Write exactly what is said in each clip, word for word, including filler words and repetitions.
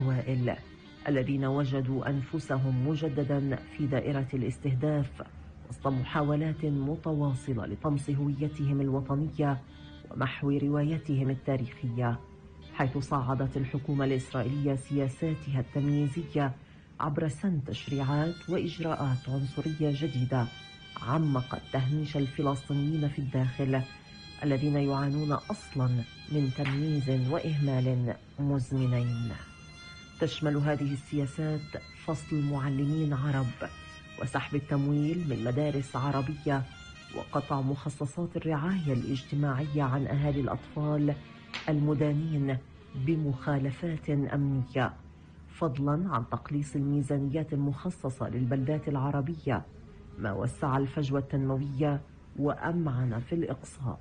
الأوائل الذين وجدوا أنفسهم مجددا في دائرة الاستهداف وسط محاولات متواصلة لطمس هويتهم الوطنية ومحو روايتهم التاريخية، حيث صعدت الحكومة الإسرائيلية سياساتها التمييزية عبر سن تشريعات وإجراءات عنصرية جديدة عمقت تهميش الفلسطينيين في الداخل الذين يعانون أصلا من تمييز وإهمال مزمنين. تشمل هذه السياسات فصل معلمين عرب وسحب التمويل من مدارس عربية وقطع مخصصات الرعاية الاجتماعية عن أهالي الأطفال المدانين بمخالفات أمنية، فضلا عن تقليص الميزانيات المخصصة للبلدات العربية، ما وسع الفجوة التنموية وأمعن في الإقصاء.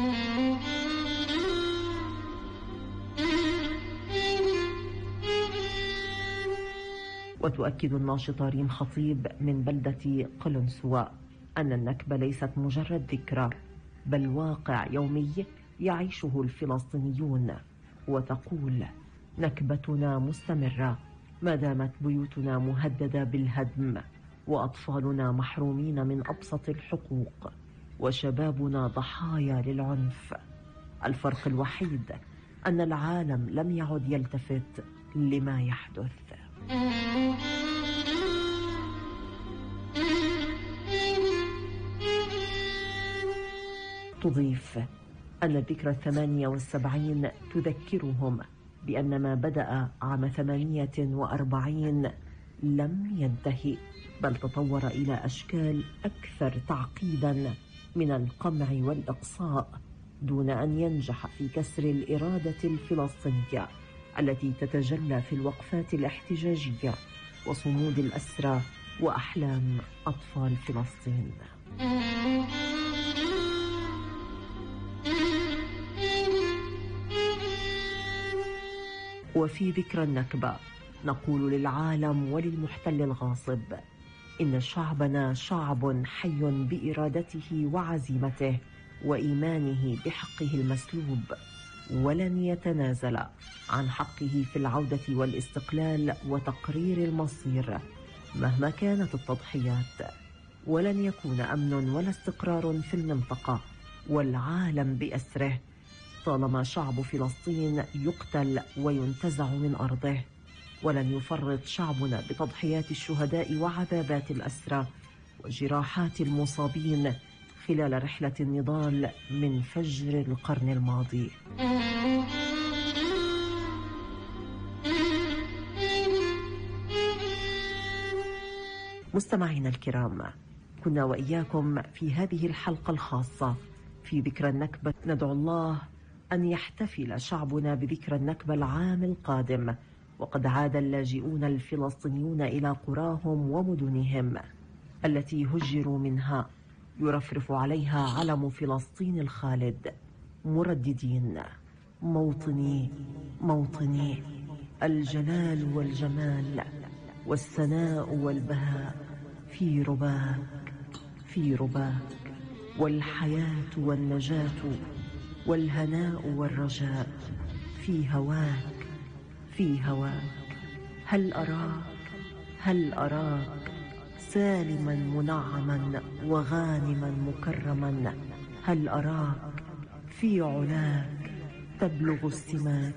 وتؤكد الناشطة ريم خطيب من بلدة قلنسوة أن النكبة ليست مجرد ذكرى بل واقع يومي يعيشه الفلسطينيون، وتقول: نكبتنا مستمرة ما دامت بيوتنا مهددة بالهدم وأطفالنا محرومين من أبسط الحقوق وشبابنا ضحايا للعنف. الفرق الوحيد أن العالم لم يعد يلتفت لما يحدث. تضيف أن الذكرى الثمانية والسبعين تذكرهم بأن ما بدأ عام ثمانية وأربعين لم ينتهي بل تطور إلى أشكال أكثر تعقيدا من القمع والإقصاء دون أن ينجح في كسر الإرادة الفلسطينية التي تتجلى في الوقفات الاحتجاجية وصمود الأسرى وأحلام أطفال فلسطين. وفي ذكرى النكبة نقول للعالم وللمحتل الغاصب: إن شعبنا شعب حي بإرادته وعزيمته وإيمانه بحقه المسلوب، ولن يتنازل عن حقه في العودة والاستقلال وتقرير المصير مهما كانت التضحيات. ولن يكون أمن ولا استقرار في المنطقة والعالم بأسره طالما شعب فلسطين يقتل وينتزع من أرضه. ولن يفرط شعبنا بتضحيات الشهداء وعذابات الأسرى وجراحات المصابين خلال رحلة النضال من فجر القرن الماضي. مستمعينا الكرام، كنا وإياكم في هذه الحلقة الخاصة في ذكرى النكبة. ندعو الله أن يحتفل شعبنا بذكرى النكبة العام القادم وقد عاد اللاجئون الفلسطينيون إلى قراهم ومدنهم التي هجروا منها، يرفرف عليها علم فلسطين الخالد مرددين: موطني موطني، الجلال والجمال والثناء والبهاء في رباك في رباك، والحياة والنجاة والهناء والرجاء في هواك في هواك. هل أراك هل أراك سالما منعما وغانما مكرما؟ هل أراك في علاك تبلغ السماك؟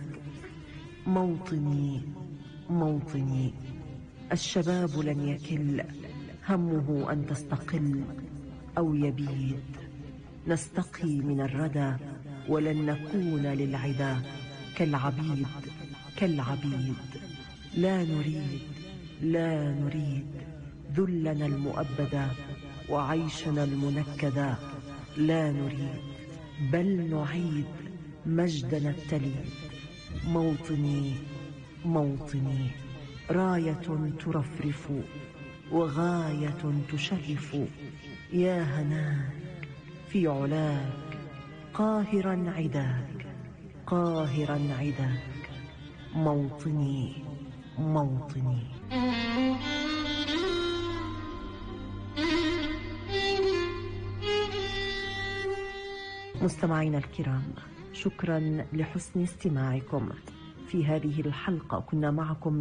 موطني موطني، الشباب لن يكل همه أن تستقل أو يبيد. نستقي من الردى ولن نكون للعدا كالعبيد كالعبيد. لا نريد لا نريد ذلنا المؤبدا وعيشنا المنكدا. لا نريد بل نعيد مجدنا التليد. موطني موطني، راية ترفرف وغاية تشرف. يا هناك في علاك قاهرا عداك قاهرا عداك. موطني موطني. مستمعينا الكرام، شكرا لحسن استماعكم. في هذه الحلقة كنا معكم